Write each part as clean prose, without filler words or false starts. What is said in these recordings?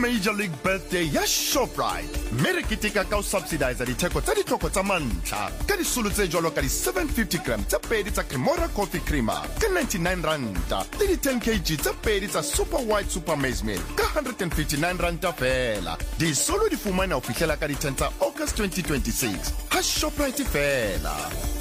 Major League Birthday ya Shoprite. Mere kiteka ka o subsidize ditheko tsa ditlhoko tsa mantlha ka disolo tse jwalo ka di 750 gram tsa pedi tsa Cremora Coffee Creamer ka 99 ranta le di 10 kg tsa pedi tsa Super White Super Maize Meal ka 159 ranta fela. Disolo di fumana o fihlela ka di 10 tsa August 2026. Ha Shoprite fela.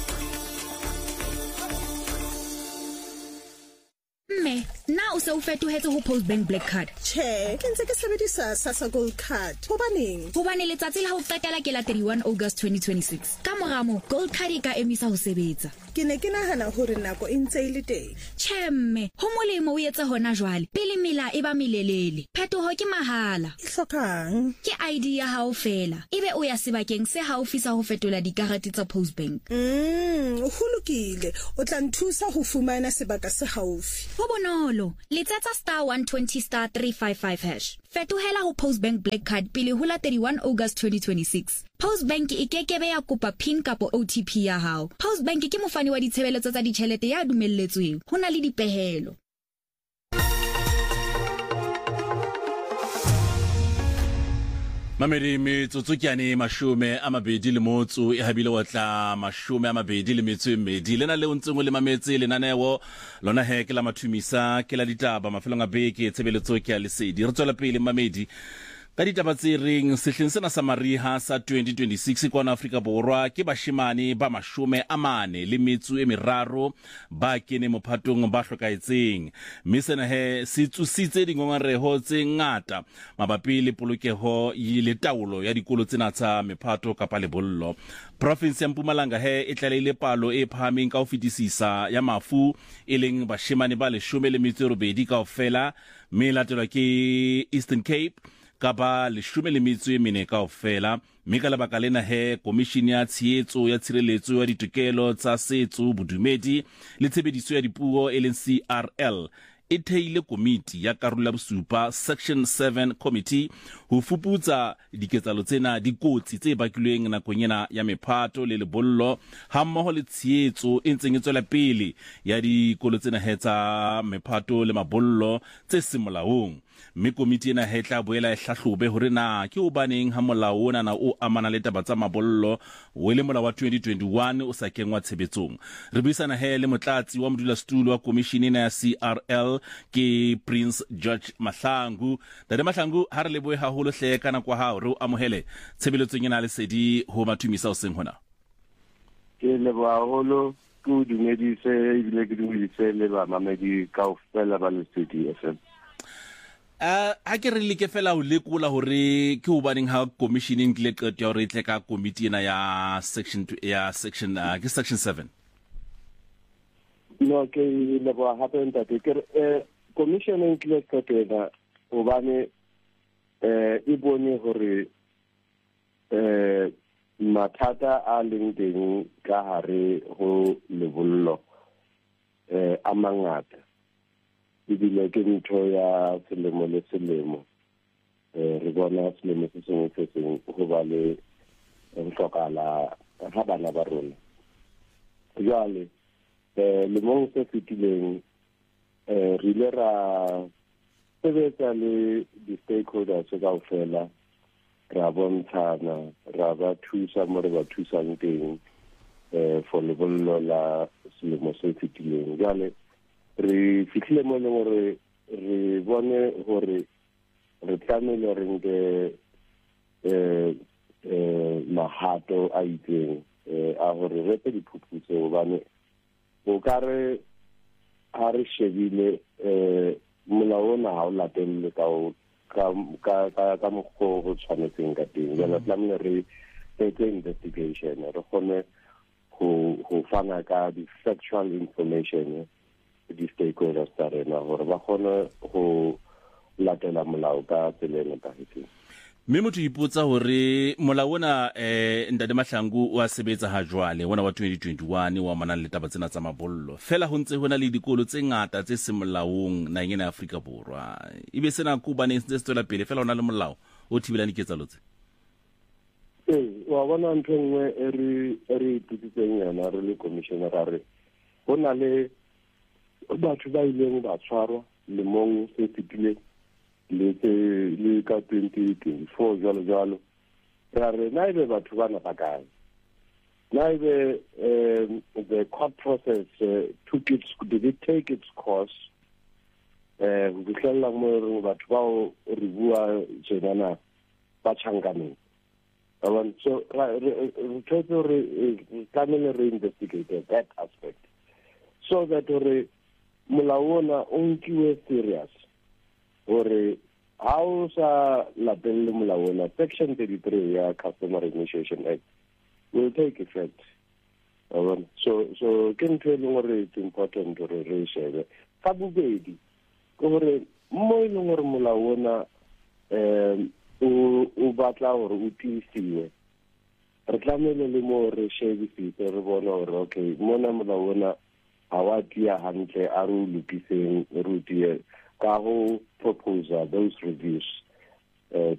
Mme, na o se o fetohetse ho Postbank Black Card? Che, ke ntse ke sebedisa SASSA Gold Card. Hobaneng? Hobane letsatsi la ho qetela ke la 31 August 2026. Ka mora moo, Gold Card e ka emisa ho sebetsa. Ke ne ke nahana hore nako e ntse e le teng. Che mme, ho molemo o etse hona jwale. Pele mela e ba melelele. Phetoho ke mahala. E hlokang? Ke ID ya hao fela. Ebe o ya sebakeng se haufi sa ho fetola dikarete tsa Postbank. Ho lokile. O tla nthusa ho fumana sebaka se haufi. Ho bonolo, letsetsa *120*355#. Fetohela ho Postbank Black Card pele ho la 31 August 2026. Postbank e kekebe ya kopa PIN kapo OTP ya hao. Postbank ke mofani wa ditshebeletso tsa ditjhelete ya dumelletsweng. Ho na le dipehelo. Mamedi metsotso ke ane mashume a mabedi le motso e habile wa tla mashume a mabedi le metso e mmedi lena le ntse le mametse lenaneo lona he ke la mathumisa ke la ditaba mafelong a beke tshebeletso ke a lesedi re tswela pele mamedi ka ditaba tse reng sehleng sena sa mariha sa 2026 kwa Afrika Borwa ke bashimane ba mashume a mane le metso e meraro ba kene mophatong ba hlokaetseng mme sena he se tsusitse dingongareho tse ngata mabapi le polokeho le taolo ya dikolo tsena tsa mephato kapa lebollo. Province ya Mpumalanga he e tlalile palo e phahameng ka ho fetisisa ya mafu e leng bashimane ba 18 kaofela mme latelwa ke Eastern Cape kapa 14 kaofela mme ka lebaka lena he komishini ya tshehetso ya tshireletso ya ditokelo tsa setso bodumedi le tshebediso ya dipuo e leng CRL e theile komiti ya karolo ya bosupa section 7 committee ho fuputsa diketsalo tsena dikotsi tse bakilweng nakong ena ya mephato le lebollo ha mmoho le tshehetso e ntseng e tswela pele ya dikolo tsena hetsa mephato le mabollo tse semolaong mme komiti ena he tla boela e hlahlobe hore na ke hobaneng ha molao ona na o amana le taba tsa mabollo o le molao wa 2021 o sa kengwa tshebetsong. Re buisana he le motlatsi wa modulasetulo wa komishini ena ya CRL ke Prince George Mahlangu. Dade Mahlangu ha re lebohe haholo hle kana kwa hao re o amohele tshebeletsong ena le sedi ho mathumisa o seng hona. Ke leboha haholo ku dumedise ile ke dumedise le ba mamedi kaofela ba lesedi FM. Ha ke re le ke fela o lekola hore ke hobaneng ha commissioning le qeto ya hore e tle ka committee ena ya section section 7. No ke le ba hape ntate ke commissioning le qeto ena hobane e bone hore mathata a leng teng ka hare ho lebollo a mangata ibile ke ntho ya selemo le selemo re bona selemo se sengwe se sengwe go ba le hlokala ha bana ba rona jwale le mong se fitileng re ile ra sebetsa le di-stakeholders kaofela ra bontshana ra ba thusa mo re ba thusang teng for lebollo la selemo se fitileng jwale re fitlhile mo le gore re bone gore re tlamehile re nke mahato a itseng a gore re pe diphuputso gobane o ka re ha re shebile molao ona ha o latelle ka mokgwa go tshwanetseng ka teng jalo tlamehile re etse investigation re kgone go fana ka di-factual information di-stakeholders tsa rena gore ba kgone go latela molao ka tsela e nepagetseng. Mme motho ipotsa hore molao ona Ntate Mahlangu o a sebetsa ha jwale wona wa 2021 wa manang le taba tsena tsa mabollo fela ho ntse hona le dikolo tse ngata tse se molaong naheng ya Afrika Borwa ibe sena kuba ne se tswela pele fela hona le molao o thibelang diketsalo tse. Wa bona ntho nngwe re ipitsitseng yona re le commissioner ra re ho na le batho ba ileng ba tshwarwa lemong se fitileng le ka 2024 jalo ra re na ibe batho bana ba kae na ibe the court process did it take its course go fitlhella mo re batho bao re bua tsenana ba tshangane so re tshwetso re tlamele re investigate that aspect so that re molao ona o nkiwe serious gore how sa latelle molao ona section 33 ya Customer Initiation Act will take effect so ke ntho e leng gore it's important gore re shebe ka bobedi ke gore mo e leng gore molao ona o batla gore o tiisiwe re tlamele le mo re shebisitse re bona gore okay mona molao ona a wa tia hantle a re o lokiseng re tie ka go propose those reviews